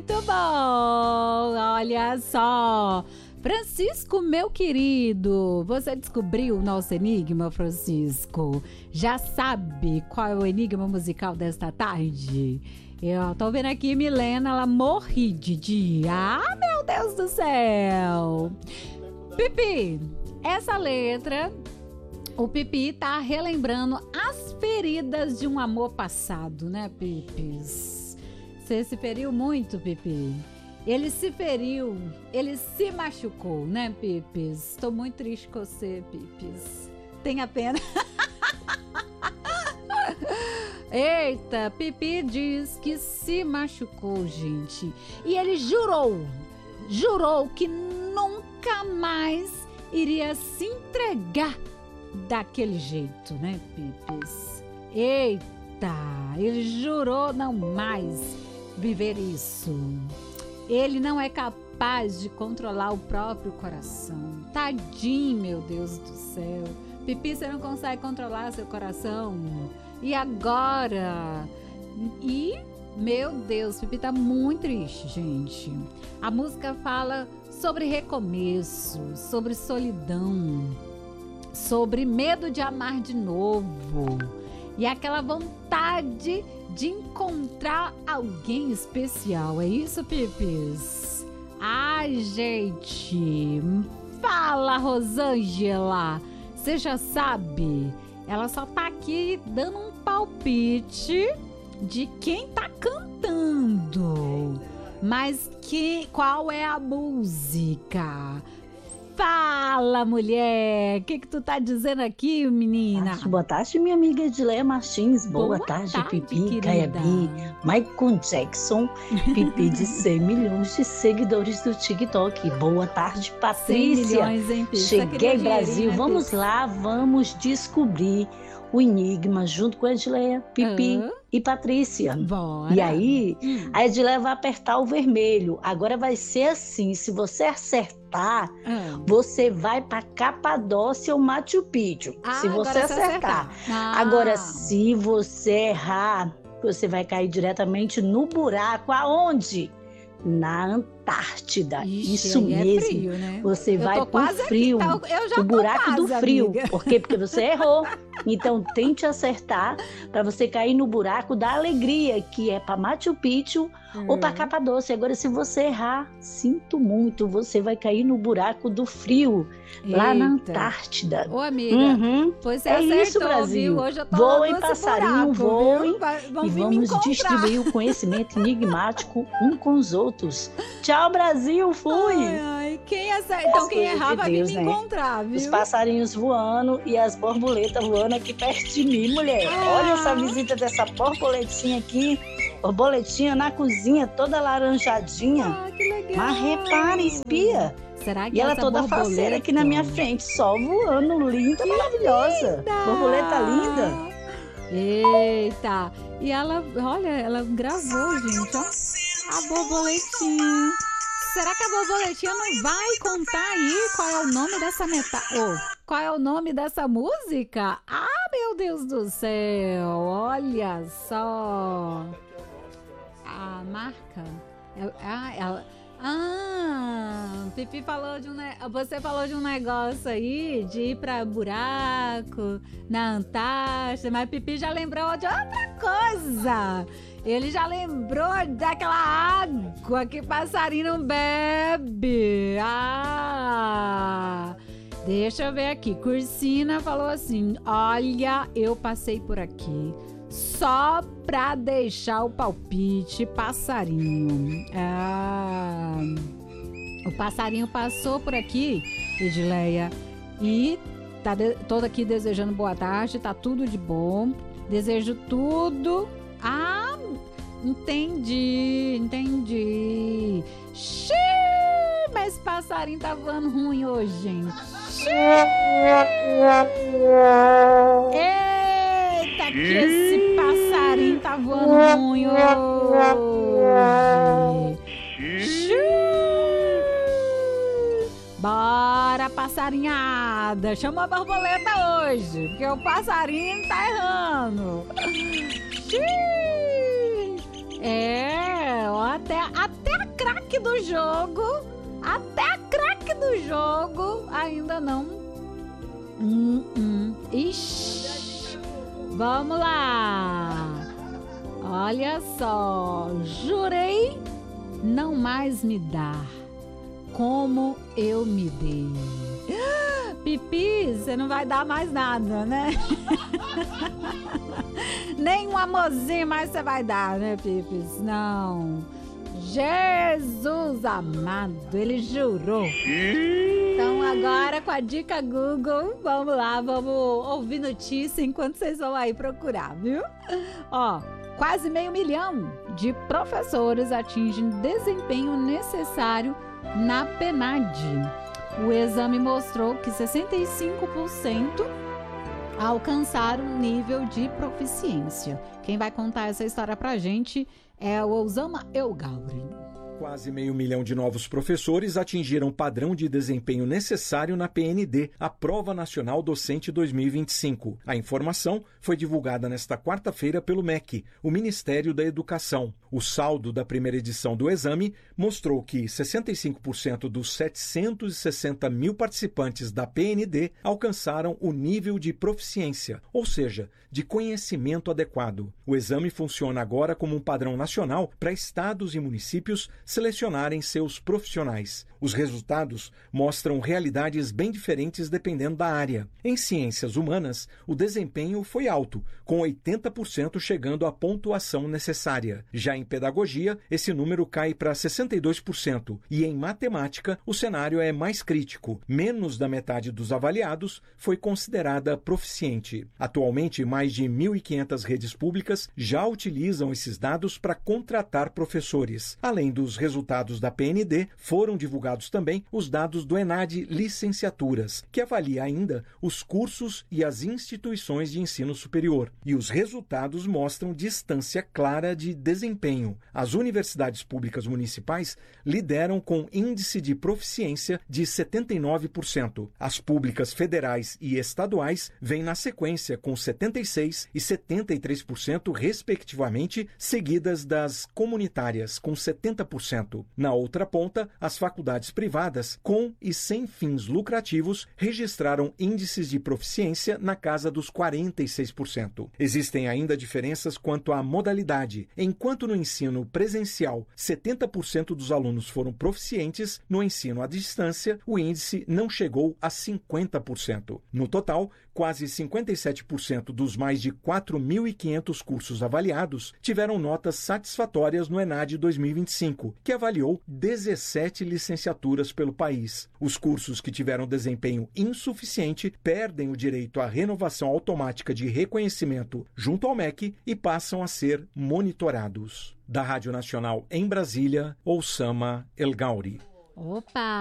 Muito bom! Olha só! Francisco, meu querido, você descobriu o nosso enigma, Francisco? Já sabe qual é o enigma musical desta tarde? Eu tô vendo aqui, Milena, ela morre de dia. Ah, meu Deus do céu! Pipi, essa letra, o Pipi tá relembrando as feridas de um amor passado, né, Pipis? Você se feriu muito, Pipi? Ele se feriu, ele se machucou, né, Pipis? Tô muito triste com você, Pipis. Tenha pena. Eita, Pipi diz que se machucou, gente. E ele jurou que nunca mais iria se entregar daquele jeito, né, Pipis? Eita, ele jurou não mais viver isso. Ele não é capaz de controlar o próprio coração. Tadinho, meu Deus do céu. Pipi, você não consegue controlar seu coração? E agora? E, meu Deus, Pipi tá muito triste, gente. A música fala sobre recomeço, sobre solidão, sobre medo de amar de novo. E aquela vontade de encontrar alguém especial. É isso, Pipis? Ai, gente. Fala, Rosângela. Você já sabe. Ela só tá aqui dando um palpite de quem tá cantando. Mas qual é a música? Fala, mulher! O que tu tá dizendo aqui, menina? Boa tarde, minha amiga Edileia Martins. Boa tarde, Pipi, Cayabi, Michael Jackson, Pipi de 100 milhões de seguidores do TikTok. Boa tarde, Patrícia. 100 milhões, hein, Pix? Cheguei, Brasil. Vamos lá, vamos descobrir o enigma junto com a Edileia, Pipi e Patrícia. Bora. E aí, a Edileia vai apertar o vermelho. Agora vai ser assim, se você acertar, você vai para Capadócia ou Machu Picchu. Se você acertar. Agora, se você errar, você vai cair diretamente no buraco. Aonde? Na Antártida. Ixi, isso mesmo. É frio, né? Você vai pro frio. Aqui, tá? Eu já o buraco quase, do frio. amiga. Por quê? Porque você errou. Então tente acertar para você cair no buraco da alegria, que é para Machu Picchu ou para Capadócia. Agora, se você errar, sinto muito, você vai cair no buraco do frio, lá na Antártida. Ô, amiga, pois você é acertou, isso, Brasil. Viu? Hoje eu tô voem, passarinho, buraco, voem e vamos distribuir o conhecimento enigmático um com os outros. Tchau, Brasil, fui! Ai, então quem errar vai vir me encontrar, viu? Os passarinhos voando e as borboletas voando aqui perto de mim, mulher. Olha essa visita dessa borboletinha aqui. Borboletinha na cozinha, toda laranjadinha. Que legal. Mas repare, espia. Será que e ela toda faceira aqui na minha frente, só voando, linda, maravilhosa. Linda. Borboleta linda. Eita. E ela, olha, ela gravou, gente, ó. A borboletinha. Será que a borboletinha não vai contar aí qual é o nome dessa qual é o nome dessa música? Ah, meu Deus do céu. Olha só. A marca. Pipi falou você falou de um negócio aí, de ir pra buraco, na Antártida, mas Pipi já lembrou de outra coisa. Ele já lembrou daquela água que passarinho não bebe. Deixa eu ver aqui. Cursina falou assim: olha, eu passei por aqui só pra deixar o palpite, passarinho. O passarinho passou por aqui, Edileia, e tá todo aqui desejando boa tarde, tá tudo de bom. Desejo tudo. Entendi. Xiii, mas passarinho tá voando ruim hoje, gente. Eita, que esse passarinho tá voando ruim hoje. Bora, passarinhada. Chama a borboleta hoje, porque o passarinho tá errando. Até craque do jogo, até a craque do jogo, ainda não. Ixi, vamos lá. Olha só, jurei não mais me dar como eu me dei. Pipi, você não vai dar mais nada, né? Nem um amorzinho mais você vai dar, né, Pipis? Não. Jesus amado, ele jurou. Então agora com a dica Google, vamos lá, vamos ouvir notícia enquanto vocês vão aí procurar, viu? Ó, quase 500 mil de professores atingem desempenho necessário na PNAD. O exame mostrou que 65% alcançaram um nível de proficiência. Quem vai contar essa história pra gente é o Osama El-Gauri. Quase 500 mil de novos professores atingiram o padrão de desempenho necessário na PND, a Prova Nacional Docente 2025. A informação foi divulgada nesta quarta-feira pelo MEC, o Ministério da Educação. O saldo da primeira edição do exame mostrou que 65% dos 760 mil participantes da PND alcançaram o nível de proficiência, ou seja, de conhecimento adequado. O exame funciona agora como um padrão nacional para estados e municípios selecionarem seus profissionais. Os resultados mostram realidades bem diferentes dependendo da área. Em ciências humanas, o desempenho foi alto, com 80% chegando à pontuação necessária. Já em pedagogia, esse número cai para 62%. E em matemática, o cenário é mais crítico. Menos da metade dos avaliados foi considerada proficiente. Atualmente, mais de 1.500 redes públicas já utilizam esses dados para contratar professores. Além dos resultados da PND, foram divulgados também os dados do ENAD Licenciaturas, que avalia ainda os cursos e as instituições de ensino superior. E os resultados mostram distância clara de desempenho. As universidades públicas municipais lideram com índice de proficiência de 79%. As públicas federais e estaduais vêm na sequência com 76% e 73%, respectivamente, seguidas das comunitárias, com 70%. Na outra ponta, as faculdades privadas, com e sem fins lucrativos, registraram índices de proficiência na casa dos 46%. Existem ainda diferenças quanto à modalidade. Enquanto no ensino presencial 70% dos alunos foram proficientes, no ensino à distância o índice não chegou a 50%. No total, quase 57% dos mais de 4.500 cursos avaliados tiveram notas satisfatórias no ENAD 2025, que avaliou 17 licenciaturas pelo país. Os cursos que tiveram desempenho insuficiente perdem o direito à renovação automática de reconhecimento junto ao MEC e passam a ser monitorados. Da Rádio Nacional em Brasília, Osama El-Gauri. Opa!